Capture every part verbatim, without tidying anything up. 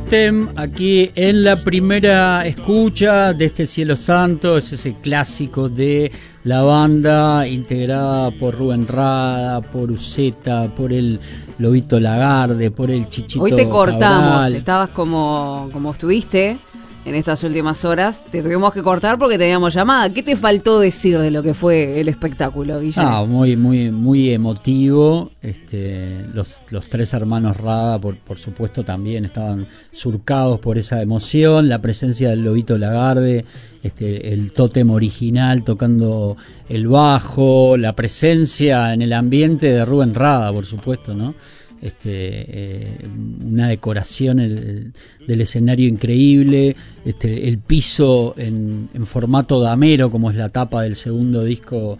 Tótem, aquí en la primera escucha de este Cielo Santo. Es ese clásico de la banda integrada por Rubén Rada, por Uceta, por el Lobito Lagarde, por el Chichito Hoy te cortamos, Cabral. Estabas como, como estuviste en estas últimas horas. Te tuvimos que cortar porque teníamos llamada. ¿Qué te faltó decir de lo que fue el espectáculo, Guillermo? Ah, muy, muy, muy emotivo. Este, los, los tres hermanos Rada, por, por supuesto, también estaban surcados por esa emoción. La presencia del Lobito Lagarde, este, el Tótem original tocando el bajo, la presencia en el ambiente de Rubén Rada, por supuesto, ¿no? Este, eh, una decoración el, el, del escenario increíble, este, el piso en, en formato damero, como es la tapa del segundo disco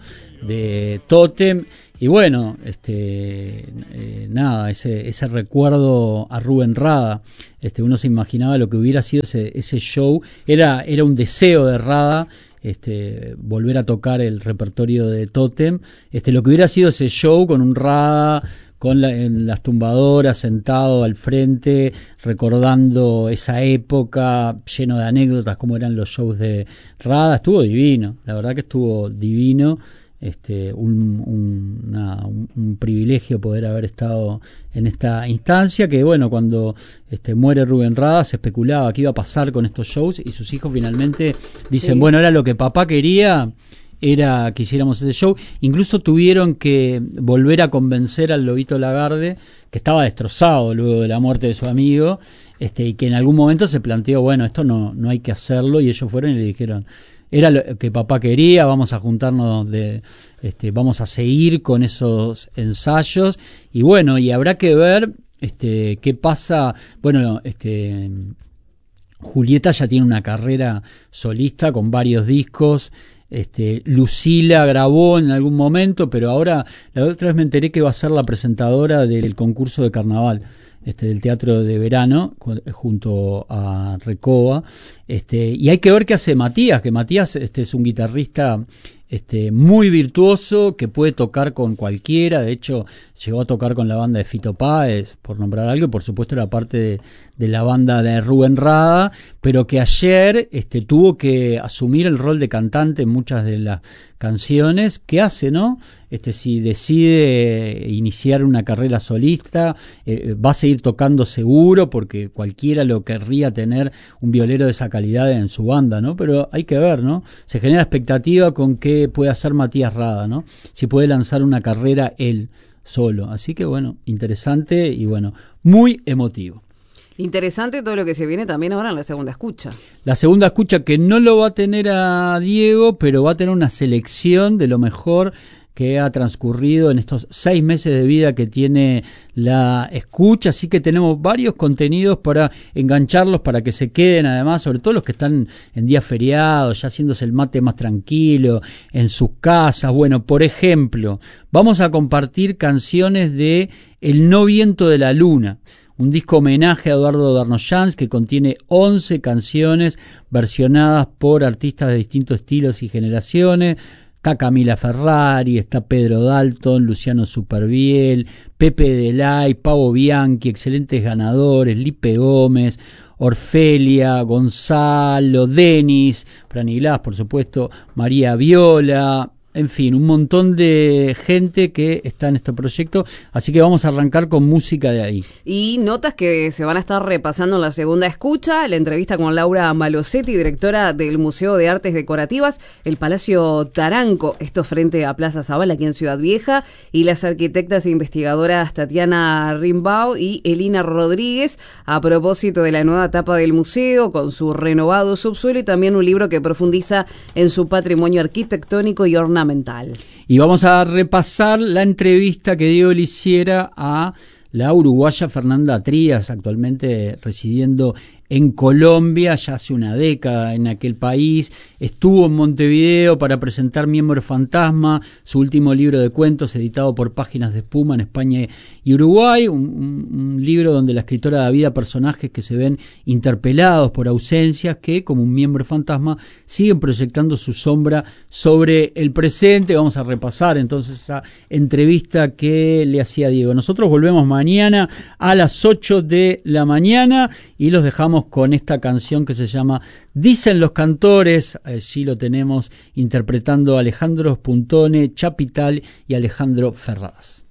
de Tótem. Y bueno, este, eh, nada, ese, ese recuerdo a Rubén Rada. Este, uno se imaginaba lo que hubiera sido ese, ese show. Era, era un deseo de Rada. Este, volver a tocar el repertorio de Tótem, este, lo que hubiera sido ese show con un Rada con la, en las tumbadoras sentado al frente, recordando esa época, lleno de anécdotas, como eran los shows de Rada. Estuvo divino, la verdad que estuvo divino. Este, un, un, una, un, un privilegio poder haber estado en esta instancia, que bueno, cuando este, muere Rubén Rada se especulaba qué iba a pasar con estos shows, y sus hijos finalmente dicen, sí, bueno, era lo que papá quería, era que hiciéramos ese show. Incluso tuvieron que volver a convencer al Lobito Lagarde, que estaba destrozado luego de la muerte de su amigo, este, y que en algún momento se planteó, bueno, esto no, no hay que hacerlo, y ellos fueron y le dijeron, era lo que papá quería, vamos a juntarnos, de, este, vamos a seguir con esos ensayos. Y bueno, y habrá que ver este, qué pasa. Bueno, este, Julieta ya tiene una carrera solista con varios discos. Este, Lucila grabó en algún momento, pero ahora la otra vez me enteré que va a ser la presentadora del concurso de carnaval, este, del teatro de verano, junto a Recoba. Este, y hay que ver qué hace Matías, que Matías este, es un guitarrista este, muy virtuoso, que puede tocar con cualquiera. De hecho, llegó a tocar con la banda de Fito Páez, por nombrar algo, y por supuesto era parte de, de la banda de Rubén Rada, pero que ayer este, tuvo que asumir el rol de cantante en muchas de las canciones. ¿Qué hace, no? Este, si decide iniciar una carrera solista, eh, va a seguir tocando seguro, porque cualquiera lo querría tener un violero de esa calidad en su banda, ¿no? Pero hay que ver, ¿no? Se genera expectativa con qué puede hacer Matías Rada, ¿no? Si puede lanzar una carrera él solo. Así que bueno, interesante y bueno, muy emotivo. Interesante todo lo que se viene también ahora en la segunda escucha. La segunda escucha, que no lo va a tener a Diego, pero va a tener una selección de lo mejor que ha transcurrido en estos seis meses de vida que tiene la escucha. Así que tenemos varios contenidos para engancharlos, para que se queden, además, sobre todo los que están en días feriados, ya haciéndose el mate más tranquilo, en sus casas. Bueno, por ejemplo, vamos a compartir canciones de El No Viento de la Luna, un disco homenaje a Eduardo Darnoyans que contiene once canciones versionadas por artistas de distintos estilos y generaciones. Está Camila Ferrari, está Pedro Dalton, Luciano Superviel, Pepe Delay, Pavo Bianchi, excelentes ganadores, Lipe Gómez, Orfelia, Gonzalo, Denis, Franiglás, por supuesto, María Viola. En fin, un montón de gente que está en este proyecto, así que vamos a arrancar con música de ahí. Y notas que se van a estar repasando en la segunda escucha, la entrevista con Laura Malosetti, directora del Museo de Artes Decorativas, el Palacio Taranco, esto frente a Plaza Zabala, aquí en Ciudad Vieja, y las arquitectas e investigadoras Tatiana Rimbaud y Elina Rodríguez, a propósito de la nueva etapa del museo, con su renovado subsuelo y también un libro que profundiza en su patrimonio arquitectónico y ornamental. Y vamos a repasar la entrevista que Diego le hiciera a la uruguaya Fernanda Trías, actualmente residiendo en Colombia ya hace una década en aquel país, estuvo en Montevideo para presentar Miembro Fantasma, su último libro de cuentos editado por Páginas de Espuma en España y Uruguay, un, un, un libro donde la escritora da vida a personajes que se ven interpelados por ausencias que, como un miembro fantasma, siguen proyectando su sombra sobre el presente. Vamos a repasar entonces esa entrevista que le hacía Diego. Nosotros volvemos mañana a las ocho de la mañana y los dejamos con esta canción que se llama Dicen los Cantores. Allí lo tenemos interpretando Alejandro Spuntone, Chapital y Alejandro Ferraz.